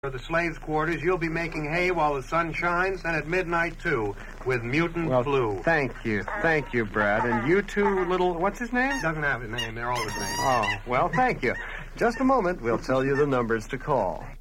the slaves' quarters. You'll be making hay while the sun shines, and at midnight, too, with mutant flu. Thank you, Brad. And you two little... What's his name? Doesn't have his name. They're all his name. Oh, well, thank you. Just a moment. We'll tell you the numbers to call.